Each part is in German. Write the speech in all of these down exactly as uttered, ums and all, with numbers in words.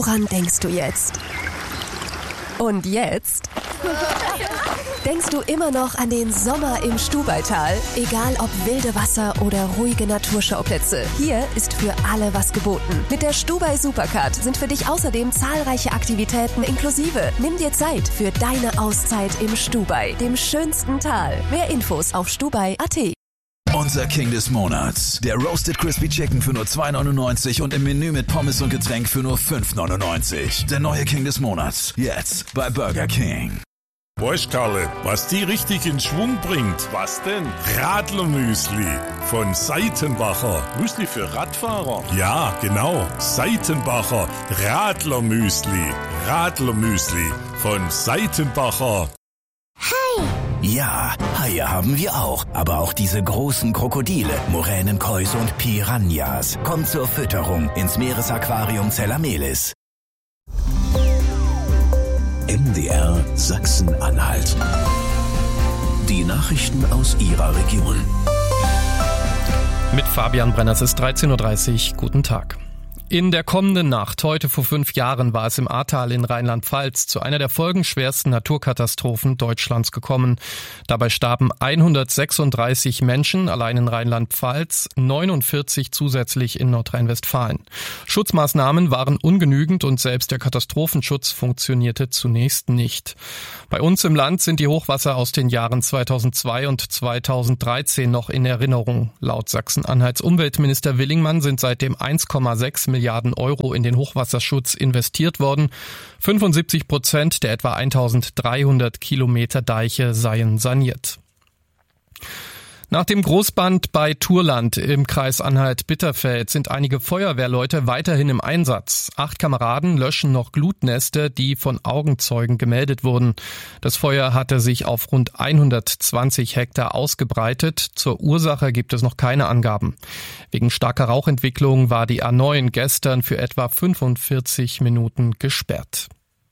Woran denkst du jetzt? Und jetzt? Denkst du immer noch an den Sommer im Stubaital? Egal ob wilde Wasser oder ruhige Naturschauplätze, hier ist für alle was geboten. Mit der Stubai Supercard sind für dich außerdem zahlreiche Aktivitäten inklusive. Nimm dir Zeit für deine Auszeit im Stubai, dem schönsten Tal. Mehr Infos auf stubai punkt at. Unser King des Monats. Der Roasted Crispy Chicken für nur zwei neunundneunzig und im Menü mit Pommes und Getränk für nur fünf neunundneunzig. Der neue King des Monats. Jetzt bei Burger King. Weißt Karle, was die richtig in Schwung bringt? Was denn? Radlermüsli von Seitenbacher. Müsli für Radfahrer? Ja, genau. Seitenbacher Radlermüsli. Radlermüsli von Seitenbacher. Hi! Ja, Haie haben wir auch, aber auch diese großen Krokodile, Moränenkäuse und Piranhas. Kommt zur Fütterung ins Meeresaquarium Zellamelis. M D R Sachsen-Anhalt. Die Nachrichten aus Ihrer Region. Mit Fabian Brenner, es ist dreizehn Uhr dreißig. Guten Tag. In der kommenden Nacht, heute vor fünf Jahren, war es im Ahrtal in Rheinland-Pfalz zu einer der folgenschwersten Naturkatastrophen Deutschlands gekommen. Dabei starben hundertsechsunddreißig Menschen, allein in Rheinland-Pfalz, neunundvierzig zusätzlich in Nordrhein-Westfalen. Schutzmaßnahmen waren ungenügend und selbst der Katastrophenschutz funktionierte zunächst nicht. Bei uns im Land sind die Hochwasser aus den Jahren zweitausendzwei und zweitausenddreizehn noch in Erinnerung. Laut Sachsen-Anhalts Umweltminister Willingmann sind seitdem eins Komma sechs Milliarden Euro in den Hochwasserschutz investiert worden. fünfundsiebzig Prozent der etwa eintausenddreihundert Kilometer Deiche seien saniert. Nach dem Großbrand bei Turland im Kreis Anhalt-Bitterfeld sind einige Feuerwehrleute weiterhin im Einsatz. Acht Kameraden löschen noch Glutnester, die von Augenzeugen gemeldet wurden. Das Feuer hatte sich auf rund hundertzwanzig Hektar ausgebreitet. Zur Ursache gibt es noch keine Angaben. Wegen starker Rauchentwicklung war die A neun gestern für etwa fünfundvierzig Minuten gesperrt.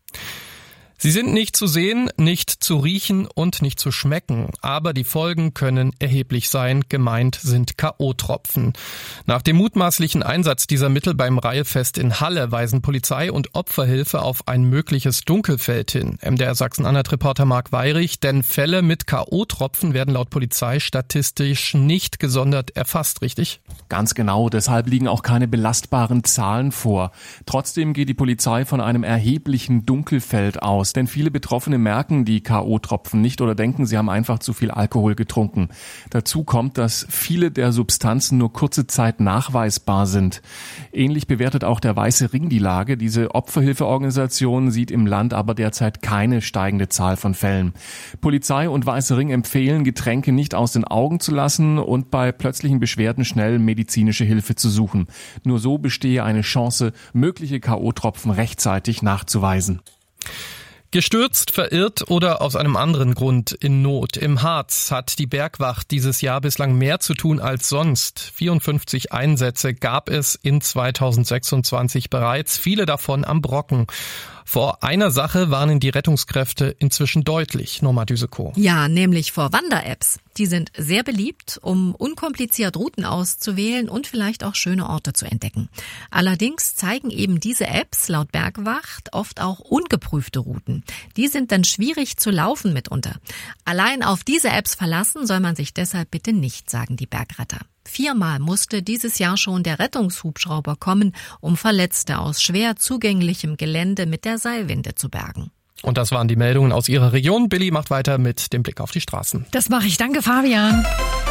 Sie sind nicht zu sehen, nicht zu riechen und nicht zu schmecken, aber die Folgen können erheblich sein. Gemeint sind K O-Tropfen. Nach dem mutmaßlichen Einsatz dieser Mittel beim Reihfest in Halle weisen Polizei und Opferhilfe auf ein mögliches Dunkelfeld hin. M D R Sachsen-Anhalt-Reporter Marc Weyrich, denn Fälle mit K O-Tropfen werden laut Polizei statistisch nicht gesondert erfasst, richtig? Ganz genau, deshalb liegen auch keine belastbaren Zahlen vor. Trotzdem geht die Polizei von einem erheblichen Dunkelfeld aus. Denn viele Betroffene merken die K O-Tropfen nicht oder denken, sie haben einfach zu viel Alkohol getrunken. Dazu kommt, dass viele der Substanzen nur kurze Zeit nachweisbar sind. Ähnlich bewertet auch der Weiße Ring die Lage. Diese Opferhilfeorganisation sieht im Land aber derzeit keine steigende Zahl von Fällen. Polizei und Weiße Ring empfehlen, Getränke nicht aus den Augen zu lassen und bei plötzlichen Beschwerden schnell medizinische Hilfe zu suchen. Nur so bestehe eine Chance, mögliche K O-Tropfen rechtzeitig nachzuweisen. Gestürzt, verirrt oder aus einem anderen Grund in Not. Im Harz hat die Bergwacht dieses Jahr bislang mehr zu tun als sonst. vierundfünfzig Einsätze gab es in zweitausendsechsundzwanzig bereits, viele davon am Brocken. Vor einer Sache warnen die Rettungskräfte inzwischen deutlich. Norma Düsekow. Ja, nämlich vor Wander-Apps. Die sind sehr beliebt, um unkompliziert Routen auszuwählen und vielleicht auch schöne Orte zu entdecken. Allerdings zeigen eben diese Apps laut Bergwacht oft auch ungeprüfte Routen. Die sind dann schwierig zu laufen mitunter. Allein auf diese Apps verlassen soll man sich deshalb bitte nicht, sagen die Bergretter. Viermal musste dieses Jahr schon der Rettungshubschrauber kommen, um Verletzte aus schwer zugänglichem Gelände mit der Seilwinde zu bergen. Und das waren die Meldungen aus Ihrer Region. Billy macht weiter mit dem Blick auf die Straßen. Das mache ich. Danke, Fabian.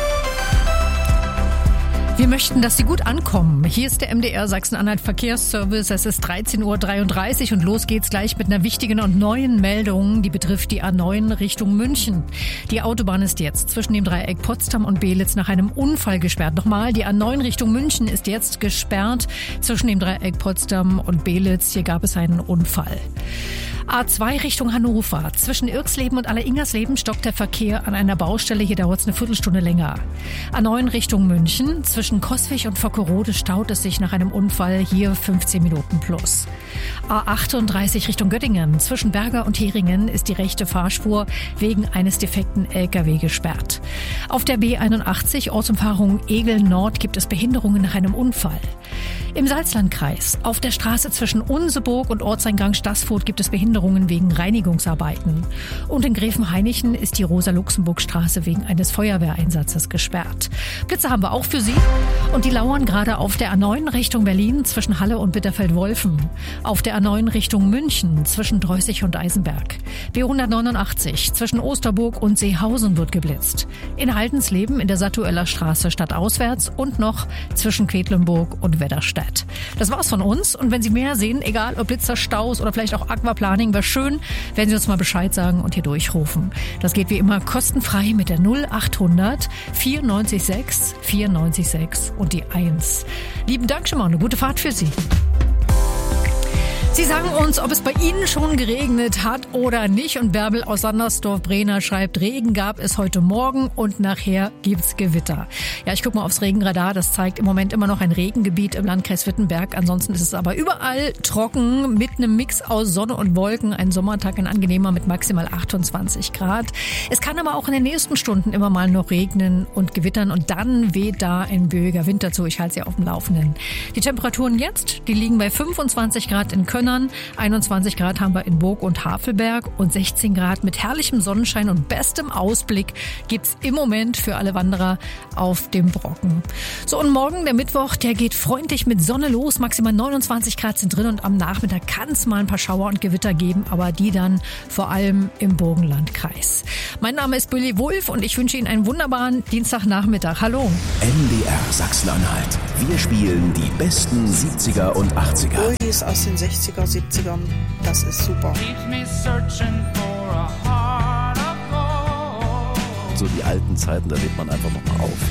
Wir möchten, dass Sie gut ankommen. Hier ist der M D R Sachsen-Anhalt Verkehrsservice. Es ist dreizehn Uhr dreiunddreißig und los geht's gleich mit einer wichtigen und neuen Meldung. Die betrifft die A neun Richtung München. Die Autobahn ist jetzt zwischen dem Dreieck Potsdam und Beelitz nach einem Unfall gesperrt. Nochmal, die A neun Richtung München ist jetzt gesperrt zwischen dem Dreieck Potsdam und Beelitz. Hier gab es einen Unfall. A zwei Richtung Hannover. Zwischen Irxleben und Alleringersleben stockt der Verkehr an einer Baustelle. Hier dauert es eine Viertelstunde länger. A neun Richtung München. Zwischen Coswig und Vockerode staut es sich nach einem Unfall. Hier fünfzehn Minuten plus. A achtunddreißig Richtung Göttingen. Zwischen Berger und Heringen ist die rechte Fahrspur wegen eines defekten L K W gesperrt. Auf der B einundachtzig Ortsumfahrung Egel Nord gibt es Behinderungen nach einem Unfall. Im Salzlandkreis, auf der Straße zwischen Unseburg und Ortseingang Staßfurt gibt es Behinderungen wegen Reinigungsarbeiten. Und in Gräfenhainichen ist die Rosa-Luxemburg-Straße wegen eines Feuerwehreinsatzes gesperrt. Blitze haben wir auch für Sie und die lauern gerade auf der A neun Richtung Berlin zwischen Halle und Bitterfeld-Wolfen. Auf der A neun Richtung München zwischen Dreußig und Eisenberg. B hundertneunundachtzig zwischen Osterburg und Seehausen wird geblitzt. In Haldensleben in der Satueller Straße stadtauswärts und noch zwischen Quedlinburg und Wedderstedt. Das war's von uns und wenn Sie mehr sehen, egal ob Blitzer, Staus oder vielleicht auch Aquaplaning, wäre schön, wenn Sie uns mal Bescheid sagen und hier durchrufen. Das geht wie immer kostenfrei mit der null achthundert vierundneunzig sechs vierundneunzig sechs und die eins. Lieben Dank schon mal, eine gute Fahrt für Sie. Sie sagen uns, ob es bei Ihnen schon geregnet hat oder nicht. Und Bärbel aus Sandersdorf-Brenner schreibt, Regen gab es heute Morgen und nachher gibt's Gewitter. Ja, ich gucke mal aufs Regenradar. Das zeigt im Moment immer noch ein Regengebiet im Landkreis Wittenberg. Ansonsten ist es aber überall trocken mit einem Mix aus Sonne und Wolken. Ein Sommertag, ein angenehmer mit maximal achtundzwanzig Grad. Es kann aber auch in den nächsten Stunden immer mal noch regnen und gewittern. Und dann weht da ein böiger Wind dazu. Ich halte Sie auf dem Laufenden. Die Temperaturen jetzt, die liegen bei fünfundzwanzig Grad in Köln. einundzwanzig Grad haben wir in Burg und Havelberg und sechzehn Grad mit herrlichem Sonnenschein und bestem Ausblick gibt's im Moment für alle Wanderer auf dem Brocken. So, und morgen, der Mittwoch, der geht freundlich mit Sonne los. Maximal neunundzwanzig Grad sind drin und am Nachmittag kann es mal ein paar Schauer und Gewitter geben, aber die dann vor allem im Burgenlandkreis. Mein Name ist Billy Wulff und ich wünsche Ihnen einen wunderbaren Dienstagnachmittag. Hallo. M D R Sachsen-Anhalt. Wir spielen die besten siebziger und achtziger. Oldies aus den sechziger, siebzigern, das ist super. So die alten Zeiten, da lebt man einfach nochmal auf.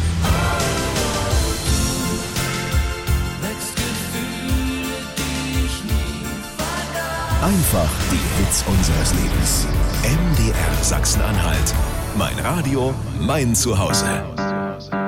Einfach die Hits unseres Lebens. M D R Sachsen-Anhalt. Mein Radio, mein Zuhause.